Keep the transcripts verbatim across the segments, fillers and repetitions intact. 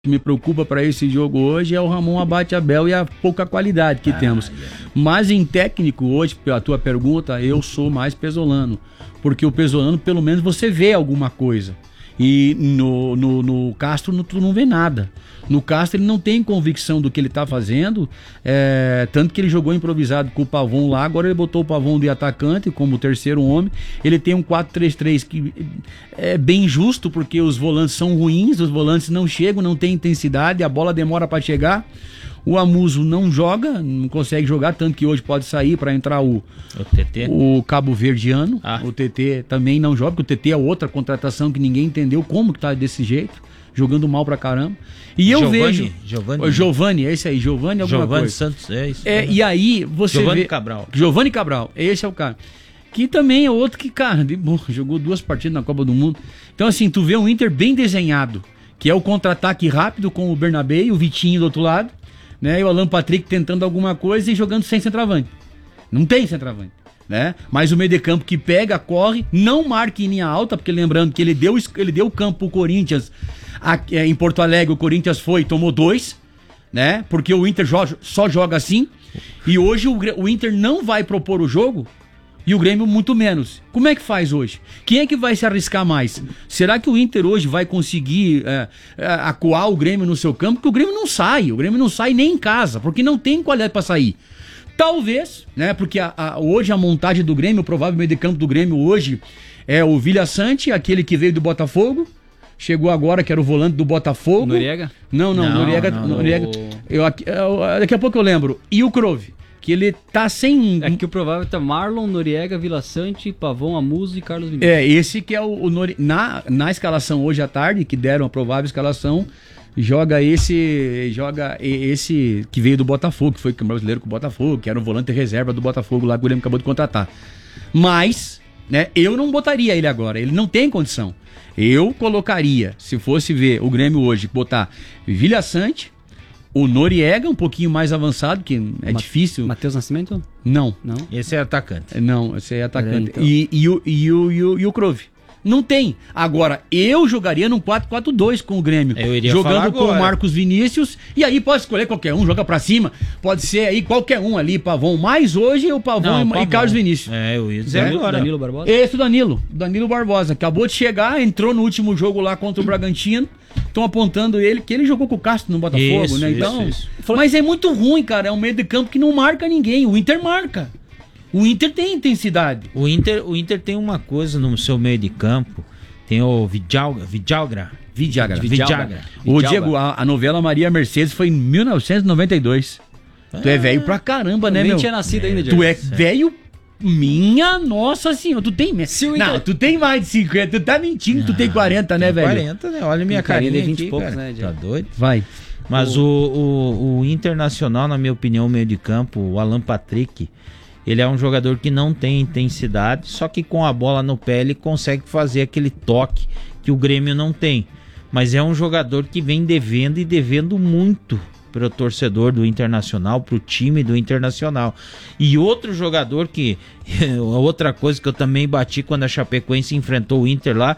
que me preocupa para esse jogo hoje é o Ramon Abate Abel e a pouca qualidade que ah, temos. Yeah. Mas em técnico hoje, a tua pergunta, eu sou mais Pesolano. Porque o Pesolano, pelo menos, você vê alguma coisa. E no, no, no Castro não, tu não vê nada. No Castro ele não tem convicção do que ele tá fazendo, é, tanto que ele jogou improvisado com o Pavon lá, agora ele botou o Pavon de atacante como terceiro homem. Ele tem um quatro três três que é bem justo, porque os volantes são ruins, os volantes não chegam, não tem intensidade, a bola demora para chegar. O Amuso não joga, não consegue jogar, tanto que hoje pode sair para entrar o, o, T T. o Cabo Verdiano. Ah. O T T também não joga, porque o T T é outra contratação que ninguém entendeu como que tá desse jeito, jogando mal pra caramba. E eu Giovani, vejo... Giovani. Giovani, é esse aí, Giovani alguma Giovani coisa. Santos, é isso. É, e aí você Giovani vê... Cabral. Giovani Cabral, esse é o cara. Que também é outro que, cara, de, bom, jogou duas partidas na Copa do Mundo. Então assim, tu vê um Inter bem desenhado, que é o contra-ataque rápido com o Bernabé e o Vitinho do outro lado, né? E o Alan Patrick tentando alguma coisa e jogando sem centroavante. Não tem centroavante, né? Mas o meio de campo que pega, corre, não marca em linha alta, porque lembrando que ele deu, ele deu o campo pro Corinthians aqui, em Porto Alegre, o Corinthians foi e tomou dois, né? Porque o Inter joga, só joga assim. E hoje o, o Inter não vai propor o jogo e o Grêmio muito menos. Como é que faz hoje? Quem é que vai se arriscar mais? Será que o Inter hoje vai conseguir é, é, acuar o Grêmio no seu campo? Porque o Grêmio não sai, o Grêmio não sai nem em casa, porque não tem qualidade para sair. Talvez, né? Porque a, a, hoje a montagem do Grêmio, o provável meio de campo do Grêmio hoje é o Vilha Sante, aquele que veio do Botafogo. Chegou agora, que era o volante do Botafogo. Noriega? Não, não, não Noriega. Não, Noriega o... eu, eu, daqui a pouco eu lembro. E o Crove, que ele tá sem... É que o provável tá Marlon, Noriega, Vila Sante, Pavon, Amuso e Carlos Vinícius. É, esse que é o, o Nori... na, na escalação hoje à tarde, que deram a provável escalação, joga esse joga esse que veio do Botafogo, que foi o brasileiro com o Botafogo, que era o volante reserva do Botafogo lá que o Grêmio acabou de contratar. Mas, né, eu não botaria ele agora, ele não tem condição. Eu colocaria, se fosse ver o Grêmio hoje, botar Vilha Sante, o Noriega, um pouquinho mais avançado, que é Ma- difícil. Matheus Nascimento? Não. Não. Esse é atacante. Não, esse é atacante. Então. E, e, o, e, o, e, o, e o Crove. Não tem. Agora, eu jogaria num quatro quatro dois com o Grêmio. Eu iria jogando com agora. o Marcos Vinícius. E aí pode escolher qualquer um, joga pra cima. Pode ser aí qualquer um ali, Pavon. Mas hoje é o Pavon, Não, e, Pavon. e Carlos Vinícius. É, eu ia dizer Danilo, agora. Danilo Barbosa? Esse, o Danilo. Danilo Barbosa. Acabou de chegar, entrou no último jogo lá contra o Bragantino. Estão apontando ele, que ele jogou com o Castro no Botafogo, isso, né? Isso, então, isso. Mas é muito ruim, cara. É um meio de campo que não marca ninguém. O Inter marca. O Inter tem intensidade. O Inter, o Inter tem uma coisa no seu meio de campo. Tem o Vidalga, Vidalgra. Vidalgra. Vidalgra. Ô, Diego, a, a novela Maria Mercedes foi em mil novecentos e noventa e dois. Ah, tu é velho pra caramba, eu né, nem meu? Nem tinha nascido é, ainda, Diego. Tu é velho... Minha nossa senhora, tu tem... Se Inter... Não, tu tem mais de cinquenta, tu tá mentindo, ah, tu tem quarenta, né, velho? quarenta, né? Olha minha carinha de vinte aqui, e poucos, cara. né, Diego? Tá doido? Vai. Mas o, o, o Internacional, na minha opinião, o meio de campo, o Alan Patrick, ele é um jogador que não tem intensidade, só que com a bola no pé ele consegue fazer aquele toque que o Grêmio não tem. Mas é um jogador que vem devendo e devendo muito para o torcedor do Internacional, para o time do Internacional. E outro jogador que... outra coisa que eu também bati quando a Chapecoense enfrentou o Inter lá,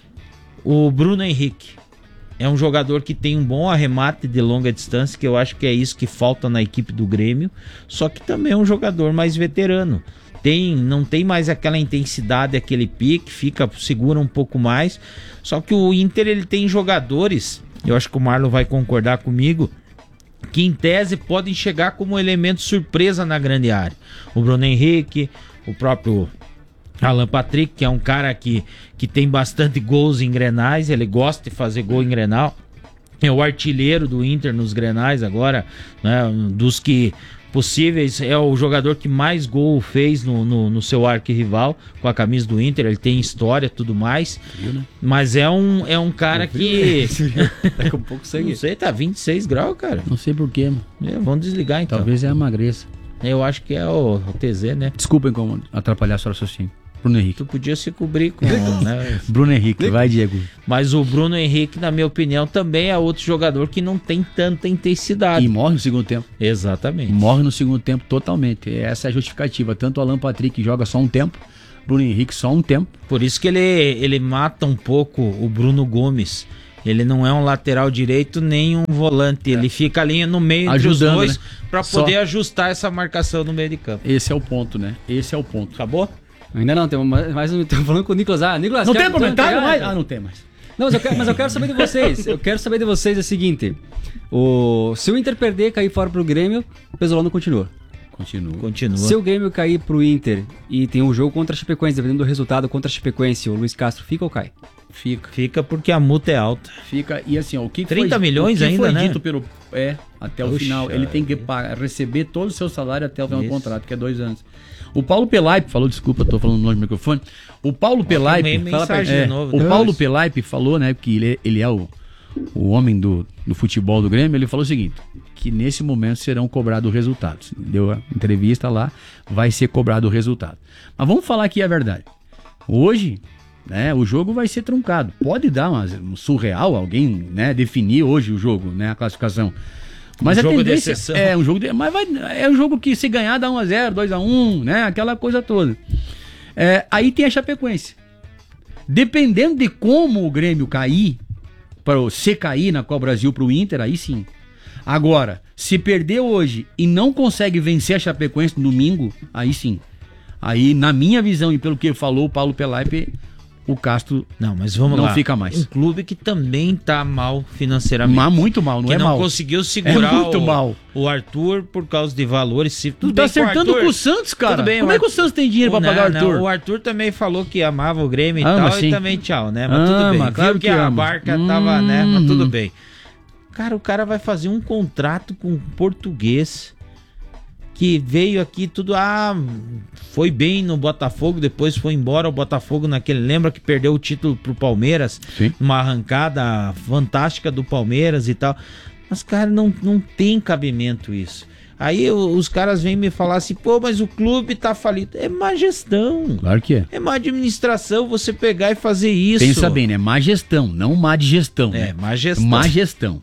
o Bruno Henrique. É um jogador que tem um bom arremate de longa distância, que eu acho que é isso que falta na equipe do Grêmio, só que também é um jogador mais veterano. Tem, não tem mais aquela intensidade, aquele pique, fica, segura um pouco mais. Só que o Inter, ele tem jogadores, eu acho que o Marlon vai concordar comigo, que em tese podem chegar como elemento surpresa na grande área. O Bruno Henrique, o próprio Alan Patrick, que é um cara que, que tem bastante gols em Grenais, ele gosta de fazer gol em Grenal. É o artilheiro do Inter nos Grenais agora, né, dos que possíveis, é o jogador que mais gol fez no, no, no seu arquirrival com a camisa do Inter, ele tem história e tudo mais, frio, né? Mas é um, é um cara que... Tá com um pouco sangue. Não sei, tá vinte e seis graus, cara. Não sei porquê, mano. É, vamos desligar então. Talvez é a magreza. Eu acho que é o, o T Z, né? Desculpem como atrapalhar seu raciocínio. Bruno Henrique. Tu podia se cobrir com... né? Bruno Henrique, vai, Diego. Mas o Bruno Henrique, na minha opinião, também é outro jogador que não tem tanta intensidade. E morre no segundo tempo. Exatamente. Morre no segundo tempo totalmente. Essa é a justificativa. Tanto o Alan Patrick joga só um tempo, Bruno Henrique só um tempo. Por isso que ele, ele mata um pouco o Bruno Gomes. Ele não é um lateral direito nem um volante. É. Ele fica ali no meio entre Ajudando, os dois, né? Para poder Só... ajustar essa marcação no meio de campo. Esse é o ponto, né? Esse é o ponto. Acabou? Ainda não, tem mais, mais um, tô falando com o Nicolas. Ah, Nicolas, não tem comentário mais? Ah, não tem mais. Não, mas eu, quero, mas eu quero saber de vocês. Eu quero saber de vocês o seguinte: o, se o Inter perder, cair fora pro Grêmio, o Pesolano continua. Continua. Continua. Se o Grêmio cair pro Inter e tem um jogo contra a Chapecoense, dependendo do resultado contra a Chapecoense, o Luiz Castro fica ou cai? Fica. Fica porque a multa é alta. Fica. E assim, ó, o que trinta foi, milhões o que ainda, foi né? dito pelo é até o Puxa, final, ele tem que pagar, receber todo o seu salário até o final do contrato, que é dois anos. O Paulo Pelaipe falou, desculpa, tô falando longe do microfone. O Paulo Pelaipe, fala pra, é, novo, o Paulo Pelaipe falou, né, que ele, ele é o, o homem do, do futebol do Grêmio, ele falou o seguinte, que nesse momento serão cobrados resultados. Deu a entrevista lá, vai ser cobrado o resultado. Mas vamos falar aqui a verdade. Hoje, né, o jogo vai ser truncado. Pode dar uma, um surreal, alguém, né, definir hoje o jogo, né, a classificação. Mas um a jogo tendência de exceção. É um jogo de, mas vai, é um jogo que se ganhar dá um a zero, dois a um, né, aquela coisa toda. É, aí tem a Chapecoense. Dependendo de como o Grêmio cair, para se cair na Copa Brasil pro Inter, aí sim. Agora, se perder hoje e não consegue vencer a Chapecoense no domingo, aí sim. Aí, na minha visão e pelo que falou o Paulo Pelaipe, o Castro não, mas vamos não lá. fica mais. Um clube que também tá mal financeiramente. Mas muito mal, não que é não mal. conseguiu segurar é muito o, mal. o Arthur por causa de valores. Se, tu tá acertando com o, com o Santos, cara. Tudo bem, Como o é que o Santos tem dinheiro pra não, pagar o Arthur? Não, o Arthur também falou que amava o Grêmio e ama, tal, sim. e também tchau, né? Mas ama, tudo bem. Claro Viu que, que a ama. barca hum, tava, né? Mas tudo bem. Cara, o cara vai fazer um contrato com um português que veio aqui tudo, ah, foi bem no Botafogo, depois foi embora o Botafogo naquele, lembra que perdeu o título pro Palmeiras, Sim. uma arrancada fantástica do Palmeiras e tal, mas cara, não, não tem cabimento isso. Aí os caras vêm me falar assim, pô, mas o clube tá falido. É má gestão. Claro que é. É má administração você pegar e fazer isso. Pensa bem, né? Má gestão, não má digestão. É, né? má gestão. Má gestão.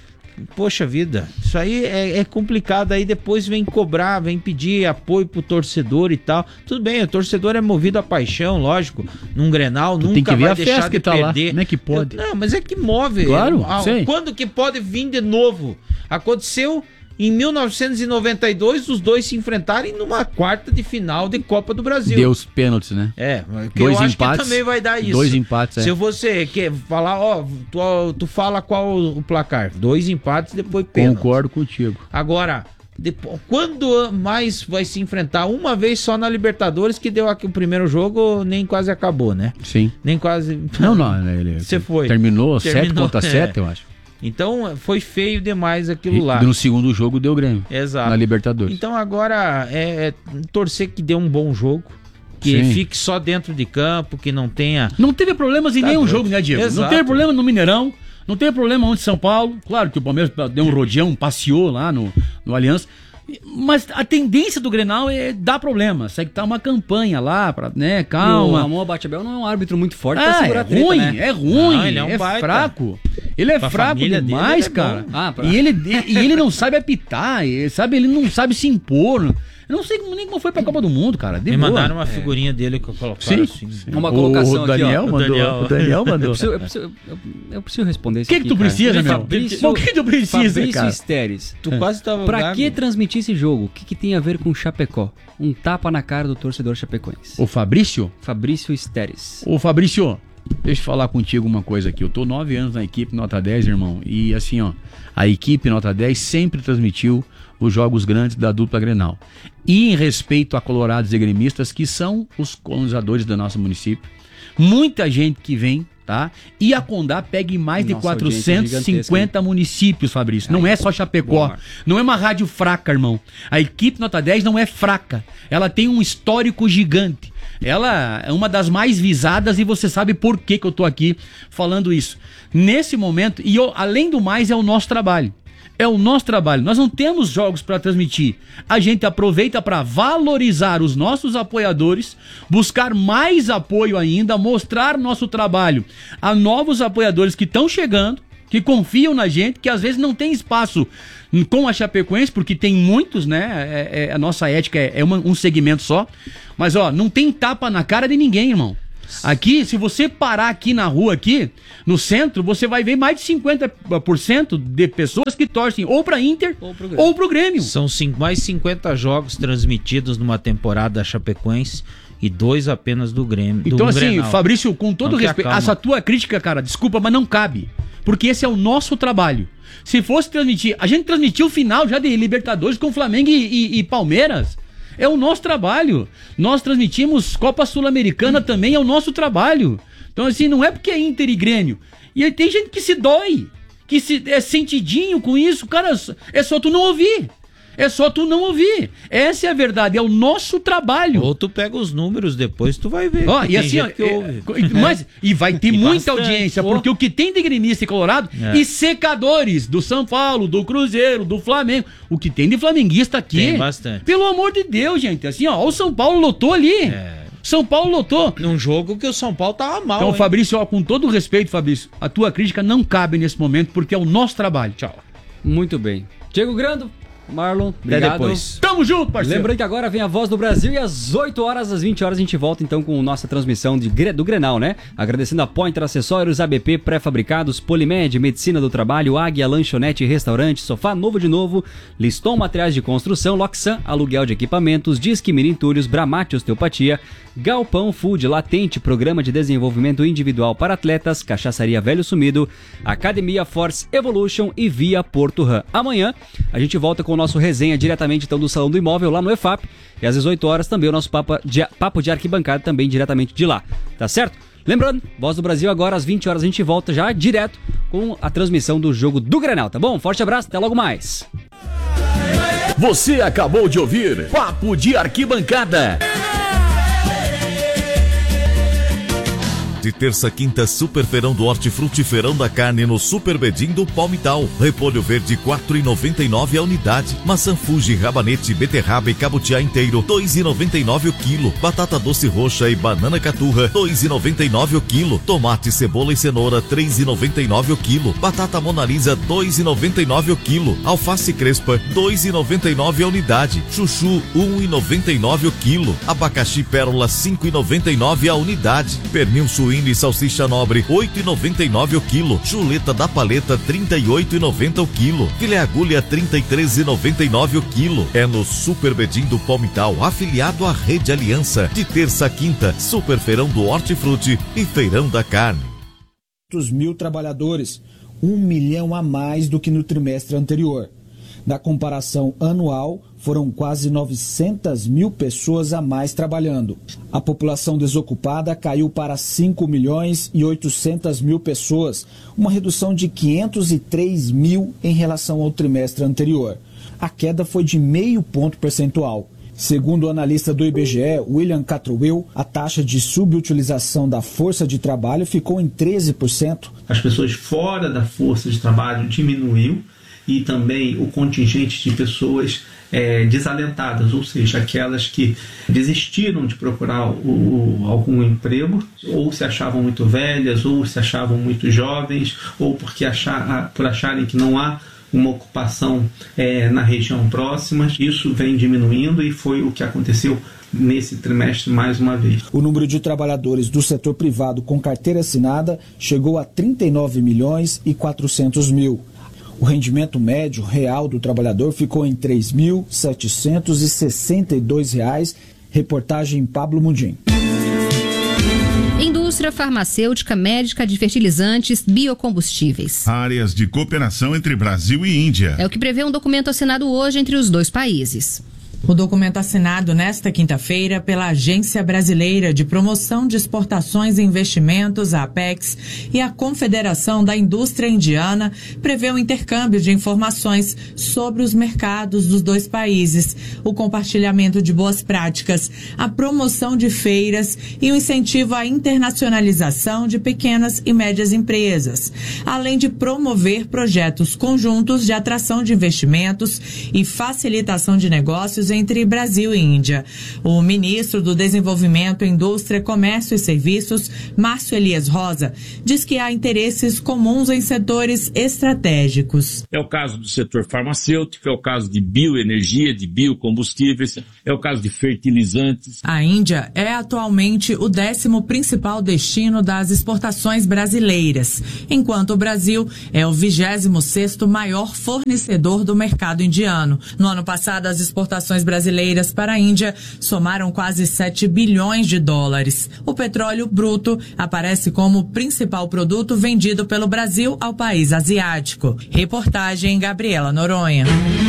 Poxa vida, isso aí é, é complicado, aí depois vem cobrar, vem pedir apoio pro torcedor e tal. Tudo bem, o torcedor é movido a paixão, lógico, num Grenal, tu nunca tem que ver vai a deixar festa de que tá perder. Lá. Como é que pode? Eu, não, mas é que move. Claro, ah, sei. Quando que pode vir de novo? Aconteceu em mil novecentos e noventa e dois, os dois se enfrentarem numa quarta de final de Copa do Brasil. Deu os pênaltis, né? É, que dois eu acho empates, que também vai dar isso. Dois empates, é. Se você quer falar, ó, tu, tu fala qual o placar? Dois empates, depois pênalti. Concordo contigo. Agora, depois, quando mais vai se enfrentar? Uma vez só na Libertadores, que deu aqui o primeiro jogo, nem quase acabou, né? Sim. Nem quase... Não, não, ele Você foi. Terminou, Terminou sete contra sete, é. eu acho. Então foi feio demais aquilo e, lá. No segundo jogo deu Grêmio. Exato. Na Libertadores. Então agora é, é torcer que dê um bom jogo. Que Sim. fique só dentro de campo, que não tenha... Não teve problemas em tá nenhum doido. jogo, né, Diego? Exato. Não teve problema no Mineirão, não teve problema onde São Paulo. Claro que o Palmeiras deu um rodeão, passeou lá no, no Aliança. Mas a tendência do Grenal é dar problema. Segue que tá uma campanha lá, pra, né? Calma. O Ramon Abatebel não é um árbitro muito forte ah, pra segurar é a treta, ruim, né? é ruim, não, ele é, um é fraco. Ele é pra fraco demais, dele, é cara. Ah, pra... e, ele, e ele não sabe apitar, ele, sabe, ele não sabe se impor. Eu não sei nem como foi pra Copa do Mundo, cara. De Me boa. mandaram uma figurinha é. dele que eu colocaram sim, assim. sim. Uma colocação o Daniel aqui, ó. Mandou, o Daniel, o Daniel mandou. Eu preciso, eu preciso, eu, eu preciso responder isso. O que, que tu precisa, meu? Fabrício, o que tu precisa, Fabrício cara? Esteres. Tu quase tava Pra gago. que transmitir esse jogo? O que, que tem a ver com Chapecó? Um tapa na cara do torcedor chapecoense. O Fabrício? Fabrício Esteres. Ô, Fabrício, deixa eu falar contigo uma coisa aqui. Eu tô nove anos na equipe Nota dez, irmão. E assim, ó, a equipe Nota dez sempre transmitiu os jogos grandes da dupla Grenal. E em respeito a colorados e gremistas, que são os colonizadores do nosso município, muita gente que vem, tá? E a Condá pega em mais Nossa, de quatrocentos e cinquenta municípios, Fabrício. Não é só Chapecó. Boa. Não é uma rádio fraca, irmão. A equipe Nota dez não é fraca. Ela tem um histórico gigante. Ela é uma das mais visadas e você sabe por que, que eu tô aqui falando isso. Nesse momento, e eu, além do mais, é o nosso trabalho. É o nosso trabalho. Nós não temos jogos para transmitir. A gente aproveita para valorizar os nossos apoiadores, buscar mais apoio ainda, mostrar nosso trabalho a novos apoiadores que estão chegando, que confiam na gente, que às vezes não tem espaço com a Chapecoense, porque tem muitos, né? É, é, a nossa ética é, é uma, um segmento só. Mas, ó, não tem tapa na cara de ninguém, irmão. Aqui, se você parar aqui na rua, aqui, no centro, você vai ver mais de cinquenta por cento de pessoas que torcem ou pra Inter ou pro Grêmio. Ou pro Grêmio. São cinco, mais cinquenta jogos transmitidos numa temporada da Chapecoense e dois apenas do Grêmio. Então, do assim, Grenal. Fabrício, com todo Não, respeito, acalma. essa tua crítica, cara, desculpa, mas não cabe. Porque esse é o nosso trabalho. Se fosse transmitir, a gente transmitiu o final já de Libertadores com Flamengo e, e, e Palmeiras. É o nosso trabalho. Nós transmitimos Copa Sul-Americana também, é o nosso trabalho. Então, assim, não é porque é Inter e Grêmio. E aí tem gente que se dói, que se, é sentidinho com isso. Cara, é só tu não ouvir. É só tu não ouvir. Essa é a verdade, é o nosso trabalho. Ou tu pega os números depois, tu vai ver. Ó, que e tem assim, ó, gente que é, ouve. mas, e vai ter E muita bastante, audiência, pô. porque o que tem de gremista e colorado, É. e secadores do São Paulo, do Cruzeiro, do Flamengo, o que tem de flamenguista aqui, Tem bastante. pelo amor de Deus, gente, assim, ó, o São Paulo lotou ali, É. São Paulo lotou. Num jogo que o São Paulo tava mal, Então, hein? Fabrício, ó, com todo o respeito, Fabrício, a tua crítica não cabe nesse momento, porque é o nosso trabalho. Tchau. Muito bem. Diego Grando, Marlon, Até obrigado. depois. Tamo junto, parceiro. Lembrando que agora vem a Voz do Brasil e às oito horas, às vinte horas, a gente volta então com nossa transmissão de, Gre- do Grenal, né? Agradecendo a Pointer Acessórios, A B P Pré-Fabricados, Polimed, Medicina do Trabalho, Águia, Lanchonete e Restaurante, Sofá Novo de Novo, Liston Materiais de Construção, Loxan, Aluguel de Equipamentos, Disque Mini Entulhos, Bramate Osteopatia, Galpão Food, Latente, Programa de Desenvolvimento Individual para Atletas, Cachaçaria Velho Sumido, Academia Force Evolution e Via Porto Ram. Amanhã a gente volta com o nosso resenha diretamente então do Salão do Imóvel lá no E F A P e às dezoito horas também o nosso papo de, papo de arquibancada também diretamente de lá, tá certo? Lembrando, Voz do Brasil agora às vinte horas a gente volta já direto com a transmissão do jogo do Grenal, tá bom? Forte abraço, até logo mais. Você acabou de ouvir Papo de Arquibancada. De terça a quinta, Super Feirão do Hortifruti, Feirão da Carne no Super Bedim do Palmital. Repolho verde quatro reais e noventa e nove centavos a unidade. Maçã Fuji, rabanete, beterraba e cabutiá inteiro dois reais e noventa e nove centavos o quilo. Batata doce roxa e banana caturra dois reais e noventa e nove centavos o quilo. Tomate, cebola e cenoura três reais e noventa e nove centavos o quilo. Batata Mona Lisa dois reais e noventa e nove centavos o quilo. Alface crespa dois reais e noventa e nove centavos a unidade. Chuchu um real e noventa e nove centavos o quilo. Abacaxi pérola cinco reais e noventa e nove centavos a unidade. Pernil suíno e salsicha nobre oito reais e noventa e nove centavos o quilo. Chuleta da paleta trinta e oito reais e noventa centavos o quilo. Filé agulha trinta e três reais e noventa e nove centavos o quilo. É no Super Bedim do Palmital, afiliado à Rede Aliança. De terça a quinta, Super Feirão do Hortifruti e Feirão da Carne. mil trabalhadores, um milhão a mais do que no trimestre anterior. Na comparação anual, foram quase novecentas mil pessoas a mais trabalhando. A população desocupada caiu para cinco milhões e oitocentas mil pessoas, uma redução de quinhentos e três mil em relação ao trimestre anterior. A queda foi de meio ponto percentual. Segundo o analista do I B G E, William Catruel, a taxa de subutilização da força de trabalho ficou em treze por cento. As pessoas fora da força de trabalho diminuiu e também o contingente de pessoas é, desalentadas, ou seja, aquelas que desistiram de procurar o, o, algum emprego, ou se achavam muito velhas, ou se achavam muito jovens, ou porque achar, por acharem que não há uma ocupação é, na região próxima. Isso vem diminuindo e foi o que aconteceu nesse trimestre mais uma vez. O número de trabalhadores do setor privado com carteira assinada chegou a trinta e nove milhões e quatrocentos mil. O rendimento médio real do trabalhador ficou em três mil setecentos e sessenta e dois reais. Reportagem Pablo Mundim. Indústria farmacêutica, médica, de fertilizantes, biocombustíveis. Áreas de cooperação entre Brasil e Índia. É o que prevê um documento assinado hoje entre os dois países. O documento assinado nesta quinta-feira pela Agência Brasileira de Promoção de Exportações e Investimentos, a APEX, e a Confederação da Indústria Indiana prevê o intercâmbio de informações sobre os mercados dos dois países, o compartilhamento de boas práticas, a promoção de feiras e o incentivo à internacionalização de pequenas e médias empresas, além de promover projetos conjuntos de atração de investimentos e facilitação de negócios entre Brasil e Índia. O ministro do Desenvolvimento, Indústria, Comércio e Serviços, Márcio Elias Rosa, diz que há interesses comuns em setores estratégicos. É o caso do setor farmacêutico, é o caso de bioenergia, de biocombustível, combustíveis, é o caso de fertilizantes. A Índia é atualmente o décimo principal destino das exportações brasileiras, enquanto o Brasil é o vigésimo sexto maior fornecedor do mercado indiano. No ano passado, as exportações brasileiras para a Índia somaram quase sete bilhões de dólares. O petróleo bruto aparece como o principal produto vendido pelo Brasil ao país asiático. Reportagem Gabriela Noronha.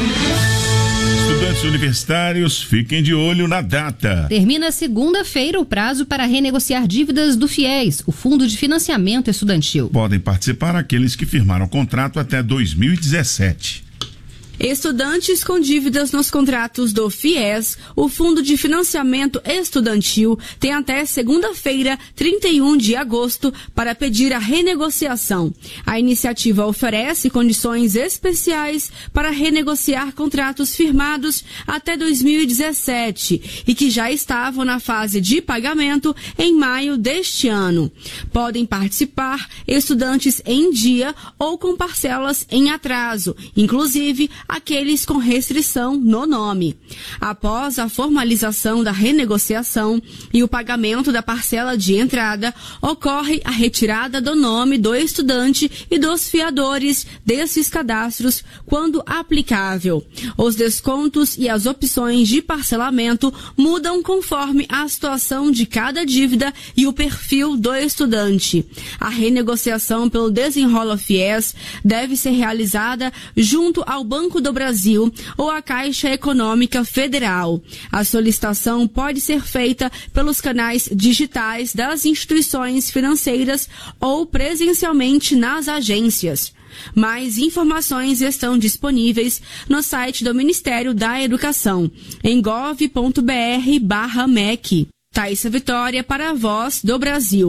Estudantes universitários, fiquem de olho na data. Termina segunda-feira o prazo para renegociar dívidas do FIES, o Fundo de Financiamento Estudantil. Podem participar aqueles que firmaram contrato até dois mil e dezessete. Estudantes com dívidas nos contratos do FIES, o Fundo de Financiamento Estudantil, tem até segunda-feira, trinta e um de agosto, para pedir a renegociação. A iniciativa oferece condições especiais para renegociar contratos firmados até dois mil e dezessete e que já estavam na fase de pagamento em maio deste ano. Podem participar estudantes em dia ou com parcelas em atraso, inclusive aqueles com restrição no nome. Após a formalização da renegociação e o pagamento da parcela de entrada, ocorre a retirada do nome do estudante e dos fiadores desses cadastros, quando aplicável. Os descontos e as opções de parcelamento mudam conforme a situação de cada dívida e o perfil do estudante. A renegociação pelo Desenrola FIES deve ser realizada junto ao Banco do Brasil ou a Caixa Econômica Federal. A solicitação pode ser feita pelos canais digitais das instituições financeiras ou presencialmente nas agências. Mais informações estão disponíveis no site do Ministério da Educação, em gov ponto br barra M E C. Thaisa Vitória para a Voz do Brasil.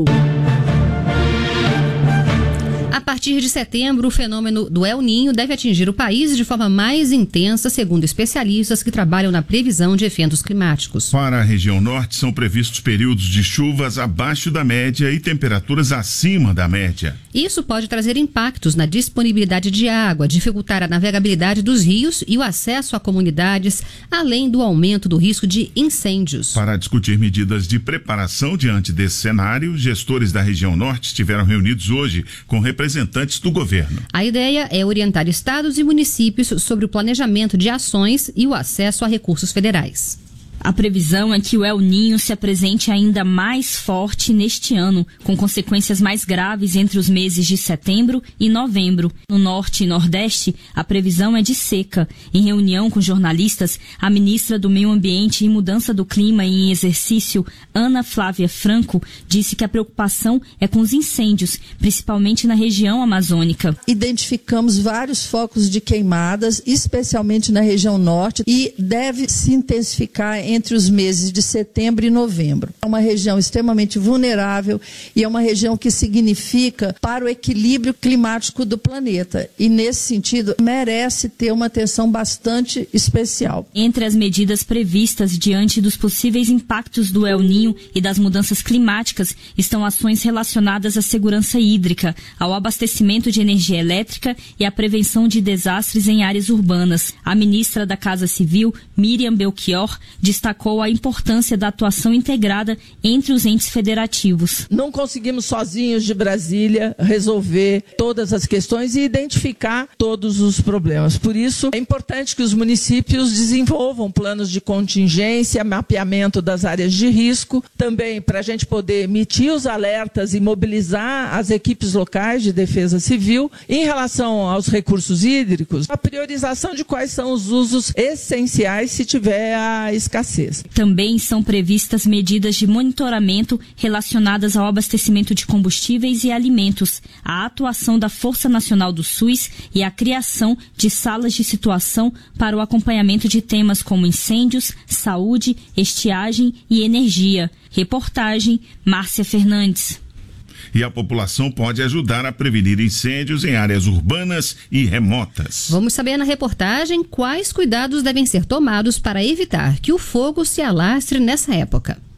A partir de setembro, o fenômeno do El Niño deve atingir o país de forma mais intensa, segundo especialistas que trabalham na previsão de eventos climáticos. Para a região norte, são previstos períodos de chuvas abaixo da média e temperaturas acima da média. Isso pode trazer impactos na disponibilidade de água, dificultar a navegabilidade dos rios e o acesso a comunidades, além do aumento do risco de incêndios. Para discutir medidas de preparação diante desse cenário, gestores da região norte estiveram reunidos hoje com representantes representantes do governo. A ideia é orientar estados e municípios sobre o planejamento de ações e o acesso a recursos federais. A previsão é que o El Niño se apresente ainda mais forte neste ano, com consequências mais graves entre os meses de setembro e novembro. No norte e nordeste, a previsão é de seca. Em reunião com jornalistas, a ministra do Meio Ambiente e Mudança do Clima em exercício, Ana Flávia Franco, disse que a preocupação é com os incêndios, principalmente na região amazônica. Identificamos vários focos de queimadas, especialmente na região norte, e deve se intensificar entre os meses de setembro e novembro. É uma região extremamente vulnerável e é uma região que significa para o equilíbrio climático do planeta. E, nesse sentido, merece ter uma atenção bastante especial. Entre as medidas previstas diante dos possíveis impactos do El Niño e das mudanças climáticas estão ações relacionadas à segurança hídrica, ao abastecimento de energia elétrica e à prevenção de desastres em áreas urbanas. A ministra da Casa Civil, Miriam Belchior, destacou a importância da atuação integrada entre os entes federativos. Não conseguimos sozinhos de Brasília resolver todas as questões e identificar todos os problemas. Por isso, é importante que os municípios desenvolvam planos de contingência, mapeamento das áreas de risco, também para a gente poder emitir os alertas e mobilizar as equipes locais de defesa civil. Em relação aos recursos hídricos, a priorização de quais são os usos essenciais se tiver a escassez. Também são previstas medidas de monitoramento relacionadas ao abastecimento de combustíveis e alimentos, a atuação da Força Nacional do SUS e a criação de salas de situação para o acompanhamento de temas como incêndios, saúde, estiagem e energia. Reportagem Márcia Fernandes. E a população pode ajudar a prevenir incêndios em áreas urbanas e remotas. Vamos saber na reportagem quais cuidados devem ser tomados para evitar que o fogo se alastre nessa época.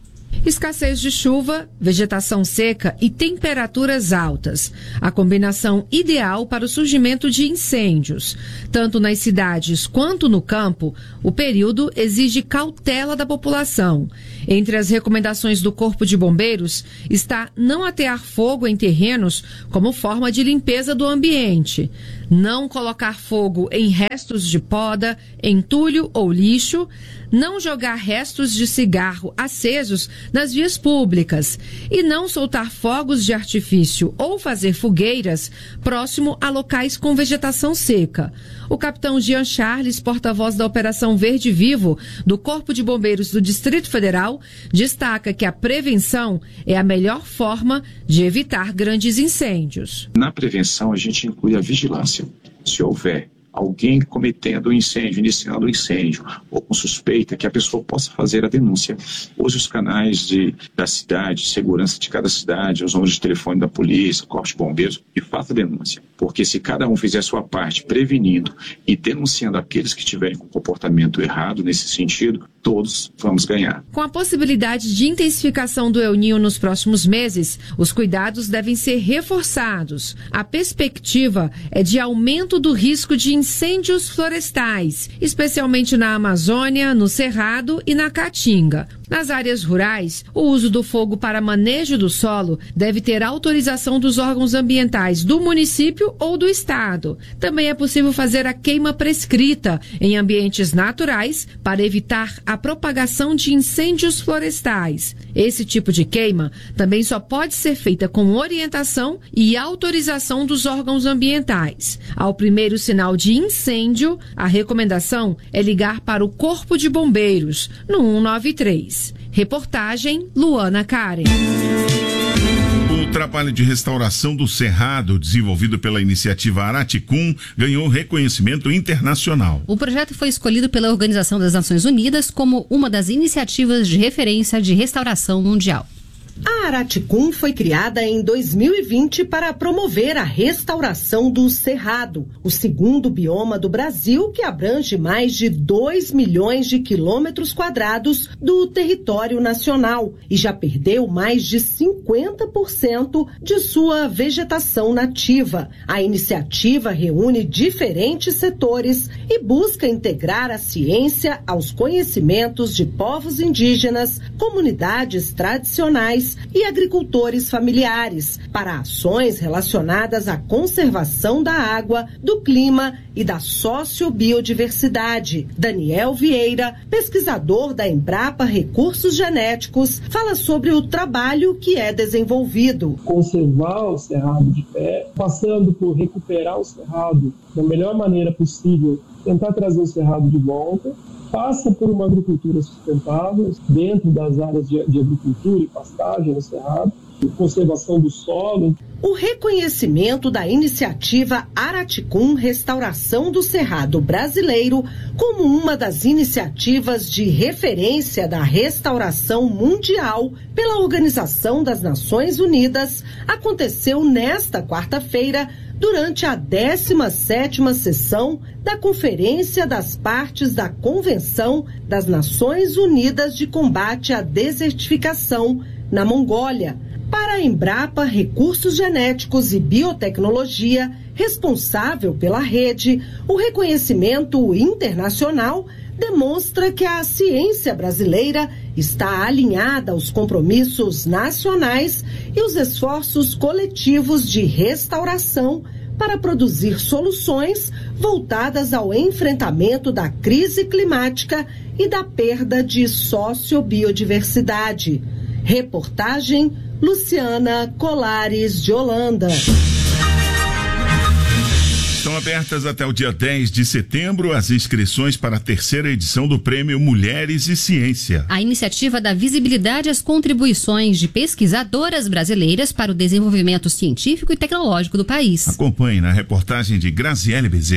Escassez de chuva, vegetação seca e temperaturas altas. A combinação ideal para o surgimento de incêndios. Tanto nas cidades quanto no campo, o período exige cautela da população. Entre as recomendações do Corpo de Bombeiros está não atear fogo em terrenos como forma de limpeza do ambiente, não colocar fogo em restos de poda, entulho ou lixo, não jogar restos de cigarro acesos nas vias públicas e não soltar fogos de artifício ou fazer fogueiras próximo a locais com vegetação seca. O capitão Jean Charles, porta-voz da Operação Verde Vivo do Corpo de Bombeiros do Distrito Federal, destaca que a prevenção é a melhor forma de evitar grandes incêndios. Na prevenção, a gente inclui a vigilância. Se houver alguém cometendo um incêndio, iniciando um incêndio, ou com suspeita, que a pessoa possa fazer a denúncia. Use os canais de, da cidade, segurança de cada cidade, os números de telefone da polícia, corpo de bombeiros, e faça a denúncia. Porque se cada um fizer a sua parte, prevenindo e denunciando aqueles que tiverem com comportamento errado nesse sentido, todos vamos ganhar. Com a possibilidade de intensificação do El Niño nos próximos meses, os cuidados devem ser reforçados. A perspectiva é de aumento do risco de incêndios florestais, especialmente na Amazônia, no Cerrado e na Caatinga. Nas áreas rurais, o uso do fogo para manejo do solo deve ter autorização dos órgãos ambientais do município ou do estado. Também é possível fazer a queima prescrita em ambientes naturais para evitar a propagação de incêndios florestais. Esse tipo de queima também só pode ser feita com orientação e autorização dos órgãos ambientais. Ao primeiro sinal de incêndio, a recomendação é ligar para o Corpo de Bombeiros no um nove três. Reportagem Luana Karen. O trabalho de restauração do Cerrado, desenvolvido pela iniciativa Araticum, ganhou reconhecimento internacional. O projeto foi escolhido pela Organização das Nações Unidas como uma das iniciativas de referência de restauração mundial. A Araticum foi criada em dois mil e vinte para promover a restauração do Cerrado, o segundo bioma do Brasil que abrange mais de dois milhões de quilômetros quadrados do território nacional e já perdeu mais de cinquenta por cento de sua vegetação nativa. A iniciativa reúne diferentes setores e busca integrar a ciência aos conhecimentos de povos indígenas, comunidades tradicionais e agricultores familiares para ações relacionadas à conservação da água, do clima e da sociobiodiversidade. Daniel Vieira, pesquisador da Embrapa Recursos Genéticos, fala sobre o trabalho que é desenvolvido. Conservar o cerrado de pé, passando por recuperar o cerrado da melhor maneira possível, tentar trazer o cerrado de volta, passa por uma agricultura sustentável dentro das áreas de, de agricultura e pastagem no cerrado, conservação do solo. O reconhecimento da iniciativa Araticum Restauração do Cerrado Brasileiro como uma das iniciativas de referência da restauração mundial pela Organização das Nações Unidas aconteceu nesta quarta-feira durante a décima sétima sessão da Conferência das Partes da Convenção das Nações Unidas de Combate à Desertificação na Mongólia. Para a Embrapa Recursos Genéticos e Biotecnologia, responsável pela rede, o reconhecimento internacional demonstra que a ciência brasileira está alinhada aos compromissos nacionais e os esforços coletivos de restauração para produzir soluções voltadas ao enfrentamento da crise climática e da perda de sociobiodiversidade. Reportagem Luciana Colares de Holanda. Estão abertas até o dia dez de setembro as inscrições para a terceira edição do Prêmio Mulheres e Ciência. A iniciativa dá visibilidade às contribuições de pesquisadoras brasileiras para o desenvolvimento científico e tecnológico do país. Acompanhe na reportagem de Graziele Bezerra.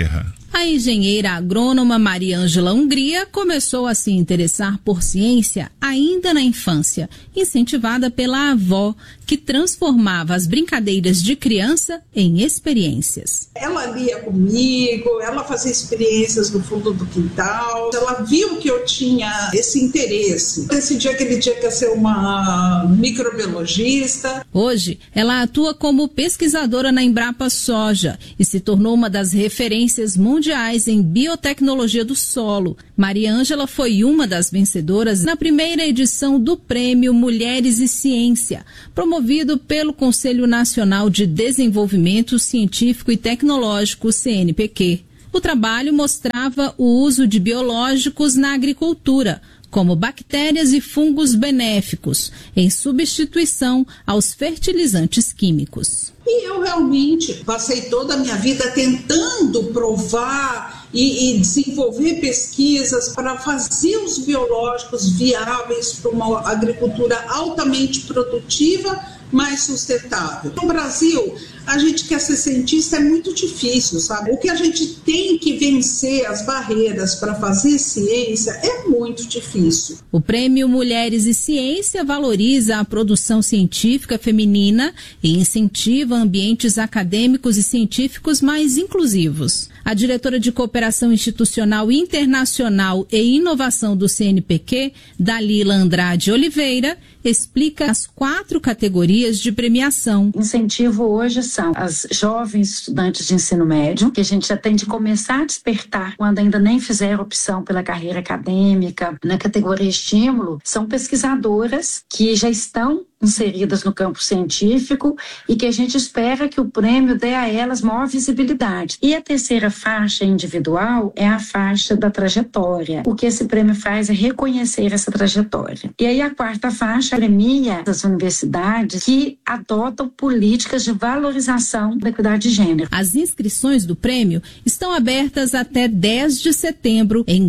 A engenheira agrônoma Mariângela Hungria começou a se interessar por ciência ainda na infância, incentivada pela avó, que transformava as brincadeiras de criança em experiências. Ela lia comigo, ela fazia experiências no fundo do quintal, ela viu que eu tinha esse interesse. Decidi aquele dia que ia ser uma microbiologista. Hoje, ela atua como pesquisadora na Embrapa Soja e se tornou uma das referências mundiais em biotecnologia do solo. Mariângela foi uma das vencedoras na primeira edição do Prêmio Mulheres e Ciência, promovido pelo Conselho Nacional de Desenvolvimento Científico e Tecnológico, C N P Q. O trabalho mostrava o uso de biológicos na agricultura, como bactérias e fungos benéficos, em substituição aos fertilizantes químicos. E eu realmente passei toda a minha vida tentando provar e, e desenvolver pesquisas para fazer os biológicos viáveis para uma agricultura altamente produtiva, mais sustentável. No Brasil, a gente quer ser cientista, é muito difícil, sabe? O que a gente tem que vencer, as barreiras para fazer ciência, é muito difícil. O Prêmio Mulheres e Ciência valoriza a produção científica feminina e incentiva ambientes acadêmicos e científicos mais inclusivos. A diretora de Cooperação Institucional Internacional e Inovação do C N P Q, Dalila Andrade Oliveira, explica as quatro categorias de premiação. Incentivo hoje são as jovens estudantes de ensino médio, que a gente já tem de começar a despertar quando ainda nem fizeram opção pela carreira acadêmica. Na categoria estímulo, são pesquisadoras que já estão inseridas no campo científico e que a gente espera que o prêmio dê a elas maior visibilidade. E a terceira faixa individual é a faixa da trajetória. O que esse prêmio faz é reconhecer essa trajetória. E aí a quarta faixa premia as universidades que adotam políticas de valorização da equidade de gênero. As inscrições do prêmio estão abertas até dez de setembro em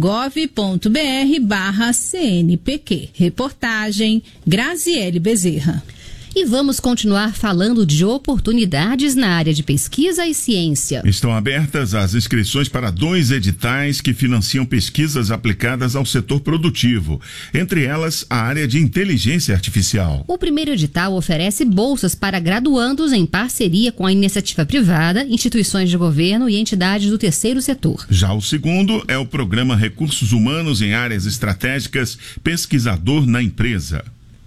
gov.br barra CNPq. Reportagem Graziele Bezerra. E vamos continuar falando de oportunidades na área de pesquisa e ciência. Estão abertas as inscrições para dois editais que financiam pesquisas aplicadas ao setor produtivo, entre elas a área de inteligência artificial. O primeiro edital oferece bolsas para graduandos em parceria com a iniciativa privada, instituições de governo e entidades do terceiro setor. Já o segundo é o programa Recursos Humanos em Áreas Estratégicas, Pesquisador na Empresa.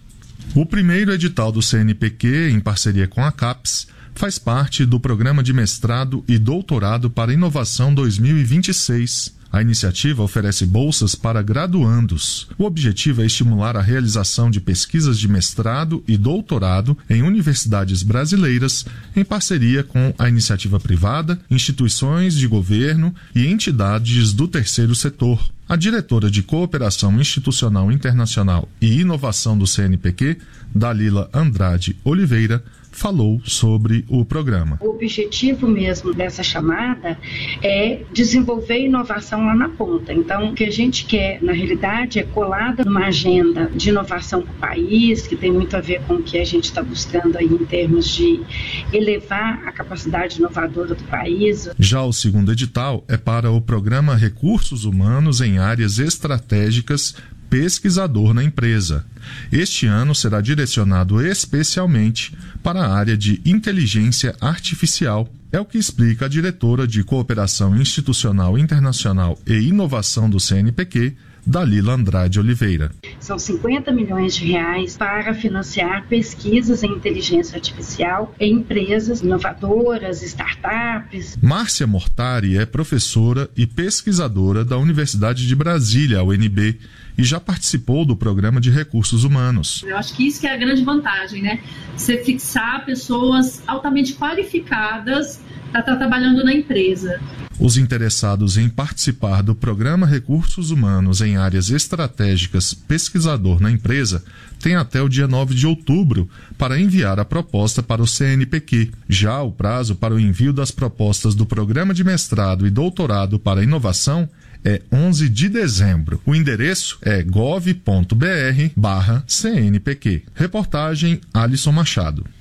O primeiro edital do C N P Q, em parceria com a CAPES, faz parte do Programa de Mestrado e Doutorado para Inovação dois mil e vinte e seis. A iniciativa oferece bolsas para graduandos. O objetivo é estimular a realização de pesquisas de mestrado e doutorado em universidades brasileiras, em parceria com a iniciativa privada, instituições de governo e entidades do terceiro setor. A diretora de Cooperação Institucional Internacional e Inovação do C N P Q, Dalila Andrade Oliveira, falou sobre o programa. O objetivo mesmo dessa chamada é desenvolver inovação lá na ponta. Então, o que a gente quer, na realidade, é colada numa agenda de inovação para o país, que tem muito a ver com o que a gente está buscando aí em termos de elevar a capacidade inovadora do país. Já o segundo edital é para o programa Recursos Humanos em Áreas Estratégicas, Pesquisador na Empresa. Este ano será direcionado especialmente para a área de inteligência artificial. É o que explica a diretora de Cooperação Institucional Internacional e Inovação do C N P Q, Dalila Andrade Oliveira. São cinquenta milhões de reais para financiar pesquisas em inteligência artificial em empresas inovadoras, startups. Márcia Mortari é professora e pesquisadora da Universidade de Brasília, a U N B, e já participou do programa de recursos humanos. Eu acho que isso que é a grande vantagem, né? Você fixar pessoas altamente qualificadas para estar trabalhando na empresa. Os interessados em participar do programa Recursos Humanos em Áreas Estratégicas Pesquisador na Empresa têm até o dia nove de outubro para enviar a proposta para o C N P Q. Já o prazo para o envio das propostas do Programa de Mestrado e Doutorado para Inovação é onze de dezembro. O endereço é gov.br barra CNPq. Reportagem Alisson Machado.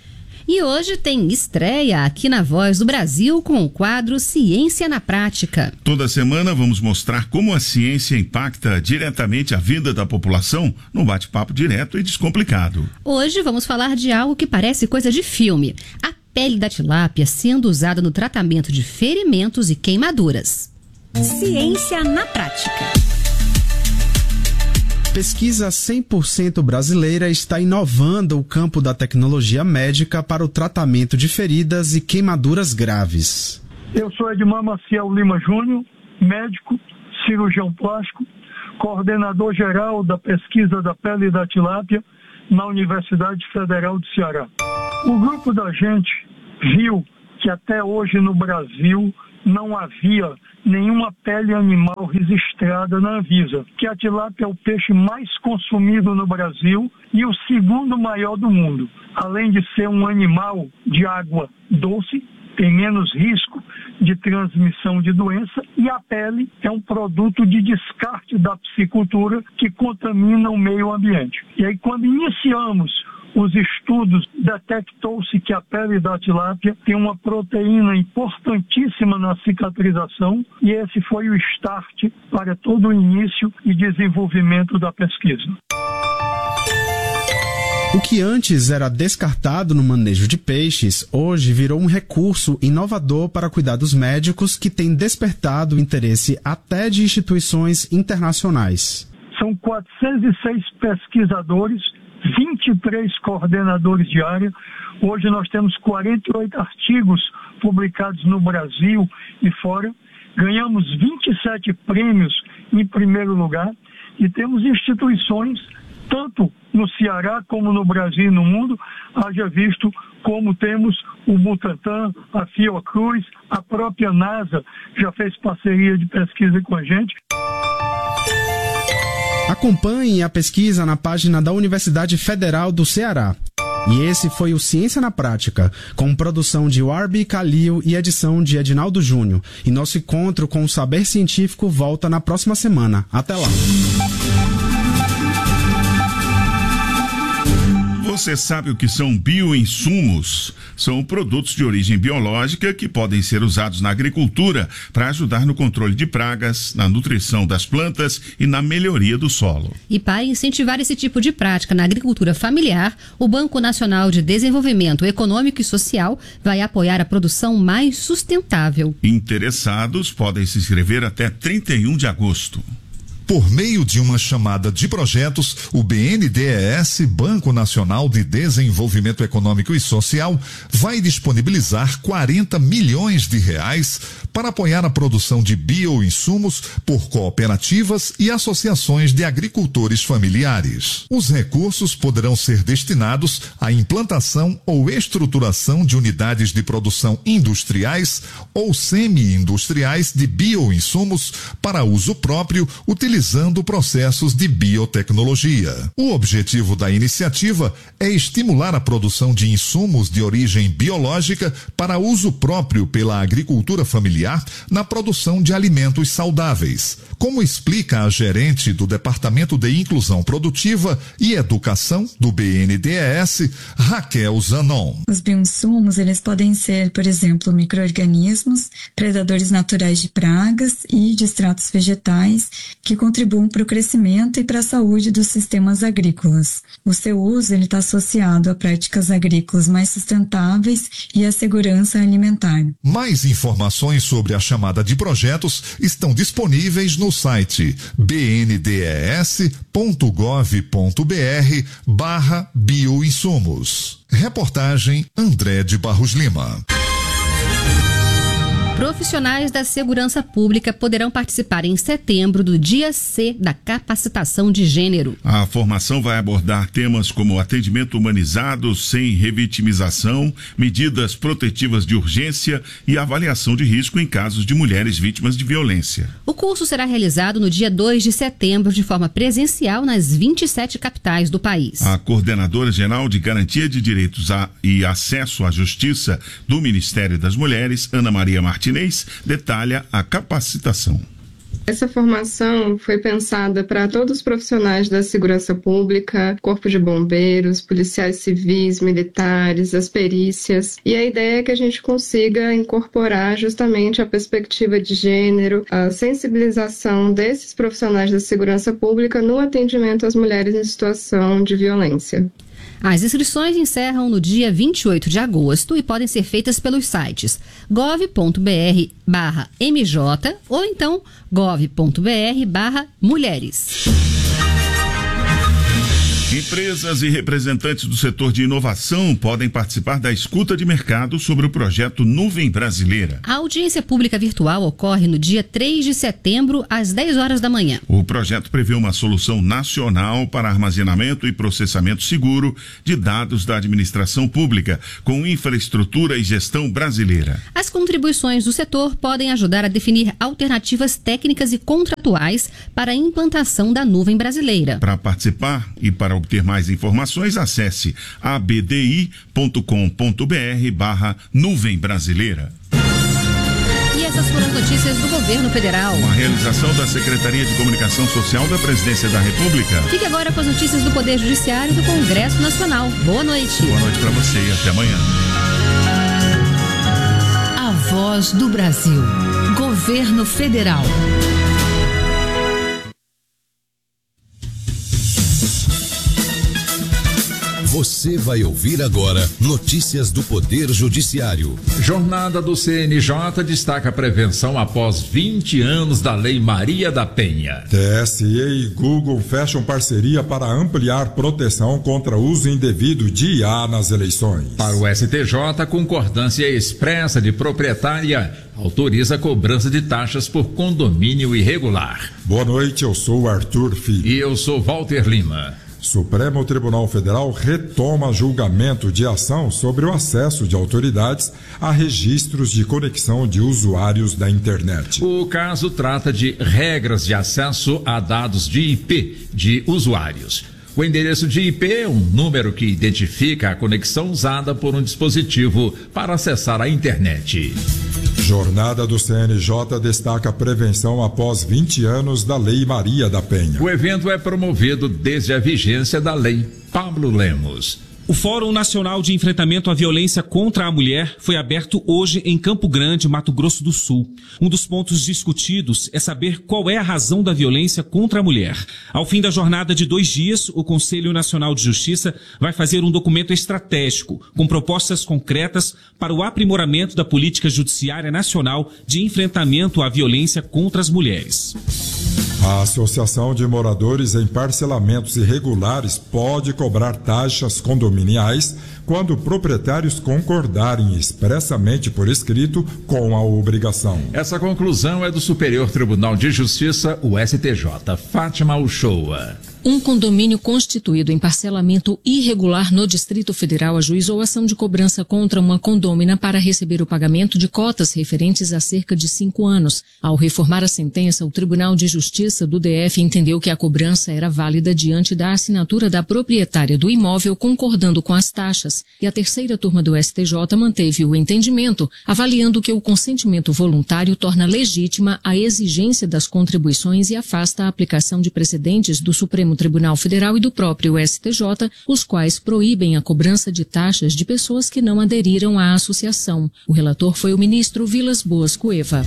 E hoje tem estreia aqui na Voz do Brasil com o quadro Ciência na Prática. Toda semana vamos mostrar como a ciência impacta diretamente a vida da população num bate-papo direto e descomplicado. Hoje vamos falar de algo que parece coisa de filme: a pele da tilápia sendo usada no tratamento de ferimentos e queimaduras. Ciência na Prática. Pesquisa cem por cento brasileira está inovando o campo da tecnologia médica para o tratamento de feridas e queimaduras graves. Eu sou Edmar Maciel Lima Júnior, médico, cirurgião plástico, coordenador geral da pesquisa da pele da tilápia na Universidade Federal do Ceará. O grupo da gente viu que até hoje no Brasil não havia nenhuma pele animal registrada na Anvisa, que a tilápia é o peixe mais consumido no Brasil e o segundo maior do mundo. Além de ser um animal de água doce, tem menos risco de transmissão de doença, e a pele é um produto de descarte da piscicultura que contamina o meio ambiente. E aí, quando iniciamos os estudos, detectou-se que a pele da tilápia tem uma proteína importantíssima na cicatrização, e esse foi o start para todo o início e desenvolvimento da pesquisa. O que antes era descartado no manejo de peixes, hoje virou um recurso inovador para cuidados médicos que tem despertado o interesse até de instituições internacionais. São quatrocentos e seis pesquisadores, vinte e três coordenadores de área. Hoje nós temos quarenta e oito artigos publicados no Brasil e fora. Ganhamos vinte e sete prêmios em primeiro lugar e temos instituições, tanto no Ceará como no Brasil e no mundo, haja visto como temos o Butantan, a Fiocruz, a própria NASA já fez parceria de pesquisa com a gente. Acompanhe a pesquisa na página da Universidade Federal do Ceará. E esse foi o Ciência na Prática, com produção de Warby Calil e edição de Edinaldo Júnior. E nosso encontro com o saber científico volta na próxima semana. Até lá! Você sabe o que são bioinsumos? São produtos de origem biológica que podem ser usados na agricultura para ajudar no controle de pragas, na nutrição das plantas e na melhoria do solo. E para incentivar esse tipo de prática na agricultura familiar, o Banco Nacional de Desenvolvimento Econômico e Social vai apoiar a produção mais sustentável. Interessados podem se inscrever até trinta e um de agosto. Por meio de uma chamada de projetos, o B N D E S, Banco Nacional de Desenvolvimento Econômico e Social, vai disponibilizar quarenta milhões de reais para apoiar a produção de bioinsumos por cooperativas e associações de agricultores familiares. Os recursos poderão ser destinados à implantação ou estruturação de unidades de produção industriais ou semi-industriais de bioinsumos para uso próprio, utilizando utilizando processos de biotecnologia. O objetivo da iniciativa é estimular a produção de insumos de origem biológica para uso próprio pela agricultura familiar na produção de alimentos saudáveis, como explica a gerente do Departamento de Inclusão Produtiva e Educação do B N D E S, Raquel Zanon. Os bioinsumos, eles podem ser, por exemplo, micro-organismos, predadores naturais de pragas e de extratos vegetais que contribuem para o crescimento e para a saúde dos sistemas agrícolas. O seu uso está associado a práticas agrícolas mais sustentáveis e à segurança alimentar. Mais informações sobre a chamada de projetos estão disponíveis no site b n d e s ponto gov ponto b r barra bioinsumos. Reportagem André de Barros Lima. Profissionais da segurança pública poderão participar em setembro do Dia C da Capacitação de Gênero. A formação vai abordar temas como atendimento humanizado, sem revitimização, medidas protetivas de urgência e avaliação de risco em casos de mulheres vítimas de violência. O curso será realizado no dia dois de setembro de forma presencial nas vinte e sete capitais do país. A coordenadora geral de Garantia de Direitos a, e Acesso à Justiça do Ministério das Mulheres, Ana Maria Martinez, detalha a capacitação. Essa formação foi pensada para todos os profissionais da segurança pública, corpo de bombeiros, policiais civis, militares, as perícias. E a ideia é que a gente consiga incorporar justamente a perspectiva de gênero, a sensibilização desses profissionais da segurança pública no atendimento às mulheres em situação de violência. As inscrições encerram no dia vinte e oito de agosto e podem ser feitas pelos sites gov ponto br barra mj ou então gov ponto br barra mulheres. Empresas e representantes do setor de inovação podem participar da escuta de mercado sobre o projeto Nuvem Brasileira. A audiência pública virtual ocorre no dia três de setembro, às dez horas da manhã. O projeto prevê uma solução nacional para armazenamento e processamento seguro de dados da administração pública, com infraestrutura e gestão brasileira. As contribuições do setor podem ajudar a definir alternativas técnicas e contratuais para a implantação da nuvem brasileira. Para participar e para obter mais informações, acesse abdi ponto com ponto br barra nuvem brasileira. E essas foram as notícias do governo federal. Uma realização da Secretaria de Comunicação Social da Presidência da República. Fique agora com as notícias do Poder Judiciário do Congresso Nacional. Boa noite. Boa noite para você e até amanhã. A Voz do Brasil. Governo Federal. Você vai ouvir agora notícias do Poder Judiciário. Jornada do C N J destaca a prevenção após vinte anos da Lei Maria da Penha. T S E e Google fecham parceria para ampliar proteção contra uso indevido de I A nas eleições. Para o S T J, concordância expressa de proprietária autoriza a cobrança de taxas por condomínio irregular. Boa noite, eu sou Arthur Filho. E eu sou Walter Lima. Supremo Tribunal Federal retoma julgamento de ação sobre o acesso de autoridades a registros de conexão de usuários da internet. O caso trata de regras de acesso a dados de I P de usuários. O endereço de I P é um número que identifica a conexão usada por um dispositivo para acessar a internet. Jornada do C N J destaca a prevenção após vinte anos da Lei Maria da Penha. O evento é promovido desde a vigência da lei. Pablo Lemos. O Fórum Nacional de Enfrentamento à Violência contra a Mulher foi aberto hoje em Campo Grande, Mato Grosso do Sul. Um dos pontos discutidos é saber qual é a razão da violência contra a mulher. Ao fim da jornada de dois dias, o Conselho Nacional de Justiça vai fazer um documento estratégico com propostas concretas para o aprimoramento da política judiciária nacional de enfrentamento à violência contra as mulheres. A Associação de Moradores em Parcelamentos Irregulares pode cobrar taxas condominiais quando proprietários concordarem expressamente por escrito com a obrigação. Essa conclusão é do Superior Tribunal de Justiça, o S T J. Fátima Uchoa. Um condomínio constituído em parcelamento irregular no Distrito Federal ajuizou ação de cobrança contra uma condômina para receber o pagamento de cotas referentes a cerca de cinco anos. Ao reformar a sentença, o Tribunal de Justiça do D F entendeu que a cobrança era válida diante da assinatura da proprietária do imóvel concordando com as taxas. E a terceira turma do S T J manteve o entendimento, avaliando que o consentimento voluntário torna legítima a exigência das contribuições e afasta a aplicação de precedentes do Supremo Tribunal Federal e do próprio S T J, os quais proíbem a cobrança de taxas de pessoas que não aderiram à associação. O relator foi o ministro Vilas Boas Cueva.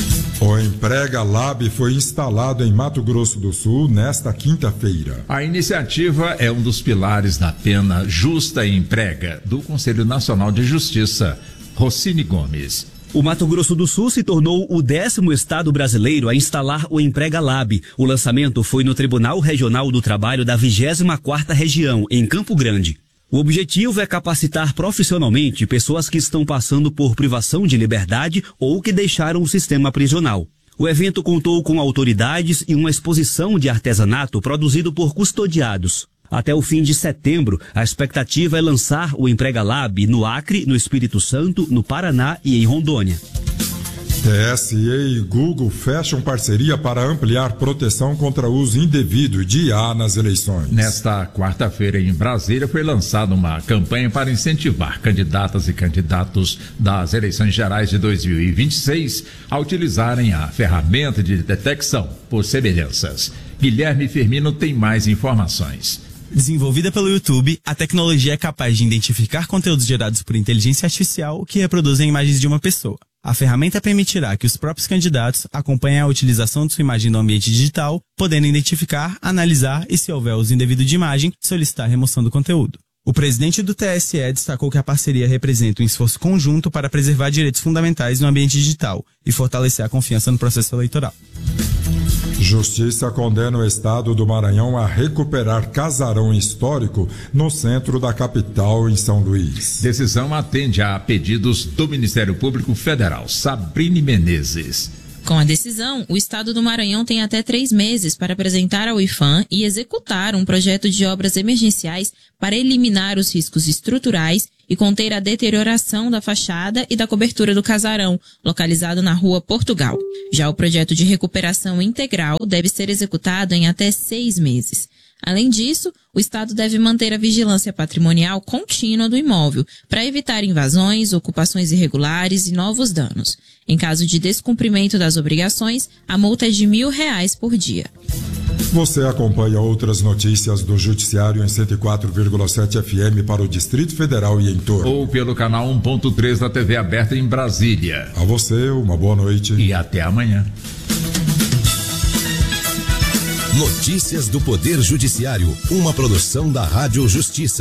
O Emprega Lab foi instalado em Mato Grosso do Sul nesta quinta-feira. A iniciativa é um dos pilares da pena justa e emprega do Conselho Nacional de Justiça. Rocine Gomes. O Mato Grosso do Sul se tornou o décimo estado brasileiro a instalar o Emprega Lab. O lançamento foi no Tribunal Regional do Trabalho da vigésima quarta Região, em Campo Grande. O objetivo é capacitar profissionalmente pessoas que estão passando por privação de liberdade ou que deixaram o sistema prisional. O evento contou com autoridades e uma exposição de artesanato produzido por custodiados. Até o fim de setembro, a expectativa é lançar o Emprega Lab no Acre, no Espírito Santo, no Paraná e em Rondônia. T S E e Google fecham parceria para ampliar proteção contra uso indevido de I A nas eleições. Nesta quarta-feira, em Brasília, foi lançada uma campanha para incentivar candidatas e candidatos das eleições gerais de dois mil e vinte e seis a utilizarem a ferramenta de detecção por semelhanças. Guilherme Firmino tem mais informações. Desenvolvida pelo YouTube, a tecnologia é capaz de identificar conteúdos gerados por inteligência artificial que reproduzem imagens de uma pessoa. A ferramenta permitirá que os próprios candidatos acompanhem a utilização de sua imagem no ambiente digital, podendo identificar, analisar e, se houver uso indevido de imagem, solicitar a remoção do conteúdo. O presidente do T S E destacou que a parceria representa um esforço conjunto para preservar direitos fundamentais no ambiente digital e fortalecer a confiança no processo eleitoral. Justiça condena o estado do Maranhão a recuperar casarão histórico no centro da capital, em São Luís. Decisão atende a pedidos do Ministério Público Federal. Sabrine Menezes. Com a decisão, o estado do Maranhão tem até três meses para apresentar ao IPHAN e executar um projeto de obras emergenciais para eliminar os riscos estruturais e conter a deterioração da fachada e da cobertura do casarão, localizado na Rua Portugal. Já o projeto de recuperação integral deve ser executado em até seis meses. Além disso, o Estado deve manter a vigilância patrimonial contínua do imóvel para evitar invasões, ocupações irregulares e novos danos. Em caso de descumprimento das obrigações, a multa é de mil reais por dia. Você acompanha outras notícias do Judiciário em cento e quatro vírgula sete F M para o Distrito Federal e em torno. Ou pelo canal um ponto três da T V aberta em Brasília. A você, uma boa noite. E até amanhã. Notícias do Poder Judiciário, uma produção da Rádio Justiça.